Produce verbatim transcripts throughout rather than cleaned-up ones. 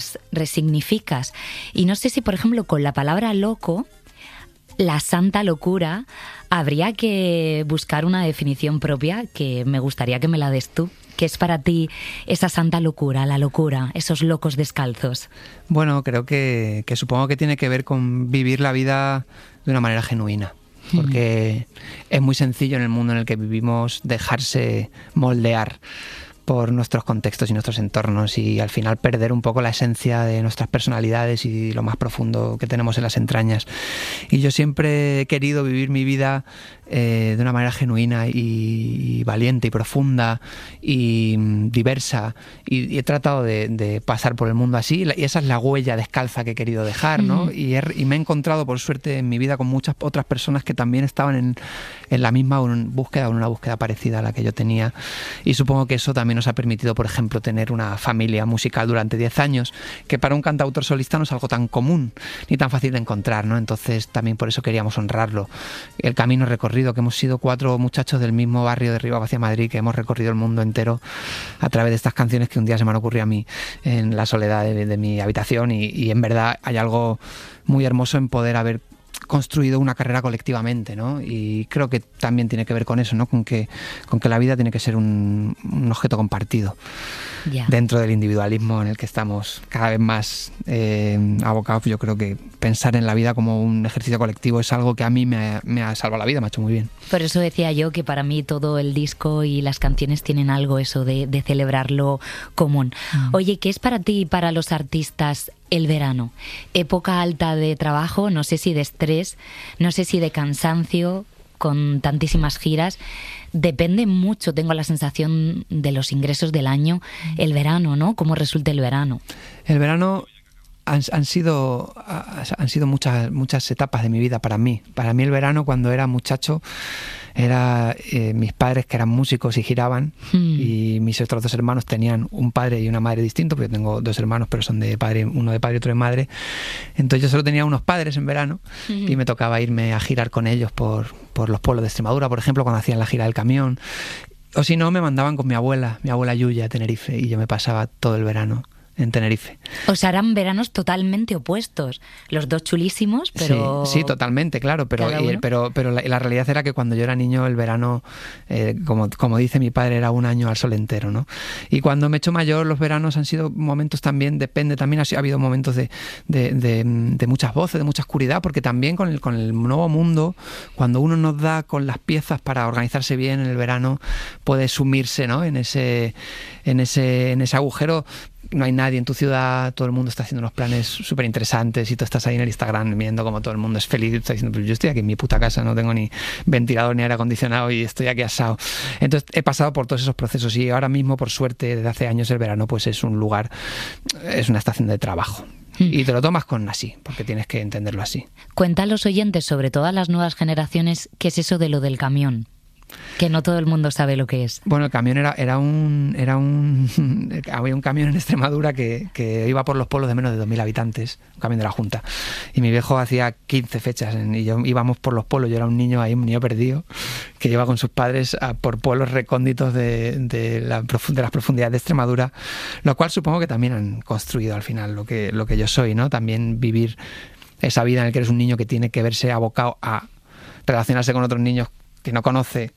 resignificas. Y no sé si, por ejemplo, con la palabra loco, la santa locura, habría que buscar una definición propia que me gustaría que me la des tú. ¿Qué es para ti esa santa locura, la locura, esos locos descalzos? Bueno, creo que, que supongo que tiene que ver con vivir la vida de una manera genuina. Porque mm. es muy sencillo en el mundo en el que vivimos dejarse moldear por nuestros contextos y nuestros entornos y al final perder un poco la esencia de nuestras personalidades y lo más profundo que tenemos en las entrañas. Y yo siempre he querido vivir mi vida eh, de una manera genuina y, y valiente y profunda y diversa y, y he tratado de, de pasar por el mundo así y esa es la huella descalza que he querido dejar, ¿no? Mm. Y, he, y me he encontrado por suerte en mi vida con muchas otras personas que también estaban en, en la misma búsqueda, en una búsqueda parecida a la que yo tenía y supongo que eso también nos ha permitido, por ejemplo, tener una familia musical durante diez años, que para un cantautor solista no es algo tan común ni tan fácil de encontrar, ¿no? Entonces también por eso queríamos honrarlo. El camino recorrido, que hemos sido cuatro muchachos del mismo barrio de Rivas hacia Madrid, que hemos recorrido el mundo entero a través de estas canciones que un día se me han ocurrido a mí en la soledad de, de mi habitación y, y en verdad hay algo muy hermoso en poder haber construido una carrera colectivamente, ¿no? Y creo que también tiene que ver con eso, ¿no? Con que, con que la vida tiene que ser un, un objeto compartido yeah. dentro del individualismo en el que estamos cada vez más eh, abocados. Yo creo que pensar en la vida como un ejercicio colectivo es algo que a mí me ha, me ha salvado la vida, me ha hecho muy bien. Por eso decía yo que para mí todo el disco y las canciones tienen algo eso de, de celebrarlo común. Mm. Oye, ¿qué es para ti y para los artistas el verano? Época alta de trabajo, no sé si de estrés, no sé si de cansancio, con tantísimas giras. Depende mucho, tengo la sensación, de los ingresos del año, el verano, ¿no? ¿Cómo resulta el verano? El verano han, han sido, han sido muchas, muchas etapas de mi vida para mí. Para mí el verano, cuando era muchacho, era eh, mis padres que eran músicos y giraban hmm. y mis otros dos hermanos tenían un padre y una madre distintos, porque yo tengo dos hermanos pero son de padre, uno de padre y otro de madre, entonces yo solo tenía unos padres en verano hmm. y me tocaba irme a girar con ellos por, por los pueblos de Extremadura, por ejemplo, cuando hacían la gira del camión, o si no me mandaban con mi abuela, mi abuela Yuya a Tenerife y yo me pasaba todo el verano en Tenerife. O sea, eran veranos totalmente opuestos. Los dos chulísimos, pero... Sí, sí, totalmente, claro. Pero, y, pero, pero la, la realidad era que cuando yo era niño el verano, eh, como, como dice mi padre, era un año al sol entero, ¿no? Y cuando me he hecho mayor, los veranos han sido momentos también, depende, también ha, ha habido momentos de, de, de, de muchas voces, de mucha oscuridad, porque también con el, con el nuevo mundo, cuando uno nos da con las piezas para organizarse bien en el verano, puede sumirse, ¿no? En ese, en ese, en ese agujero. No hay nadie en tu ciudad, todo el mundo está haciendo unos planes súper interesantes y tú estás ahí en el Instagram viendo como todo el mundo es feliz, está diciendo, pero yo estoy aquí en mi puta casa, no tengo ni ventilador ni aire acondicionado y estoy aquí asado. Entonces he pasado por todos esos procesos y ahora mismo, por suerte, desde hace años el verano pues es un lugar, es una estación de trabajo. Y te lo tomas con así, porque tienes que entenderlo así. Cuenta a los oyentes, sobre todo a las nuevas generaciones, qué es eso de lo del camión. Que no todo el mundo sabe lo que es. Bueno, el camión era, era un... era un había un camión en Extremadura que, que iba por los pueblos de menos de dos mil habitantes, un camión de la Junta. Y mi viejo hacía quince fechas en, y yo íbamos por los pueblos. Yo era un niño ahí, un niño perdido, que iba con sus padres a, por pueblos recónditos de, de, la, de las profundidades de Extremadura, lo cual supongo que también han construido al final lo que, lo que yo soy, ¿no? También vivir esa vida en la que eres un niño que tiene que verse abocado a relacionarse con otros niños que no conoce,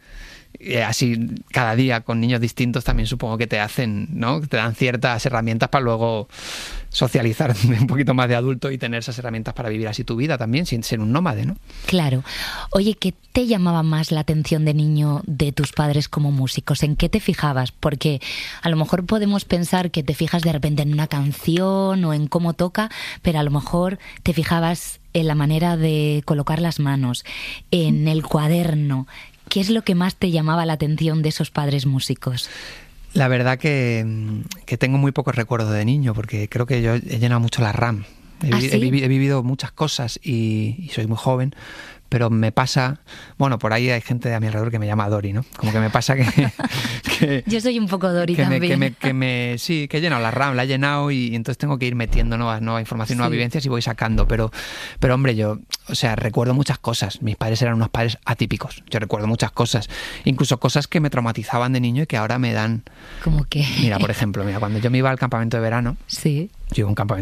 así cada día con niños distintos, también supongo que te hacen, ¿no? Te dan ciertas herramientas para luego socializar un poquito más de adulto y tener esas herramientas para vivir así tu vida también, sin ser un nómade, ¿no? Claro. Oye, ¿qué te llamaba más la atención de niño de tus padres como músicos? ¿En qué te fijabas? Porque a lo mejor podemos pensar que te fijas de repente en una canción o en cómo toca, pero a lo mejor te fijabas en la manera de colocar las manos, en el cuaderno. ¿Qué es lo que más te llamaba la atención de esos padres músicos? La verdad que, que tengo muy pocos recuerdos de niño, porque creo que yo he llenado mucho la RAM. He, ¿Ah, vi, sí? he, vivido, he vivido muchas cosas y, y soy muy joven, pero me pasa... Bueno, por ahí hay gente a mi alrededor que me llama Dori, ¿no? Como que me pasa que... que yo soy un poco Dori que también. Me, que, me, que me... Sí, que he llenado la RAM, la he llenado y, y entonces tengo que ir metiendo nuevas, nueva información, nuevas sí. vivencias y voy sacando. Pero, pero hombre, yo... O sea, recuerdo muchas cosas. Mis padres eran unos padres atípicos. Yo recuerdo muchas cosas. Incluso cosas que me traumatizaban de niño y que ahora me dan... ¿Cómo qué? Mira, por ejemplo, mira, cuando yo me iba al campamento de verano... Sí. Yo un campamento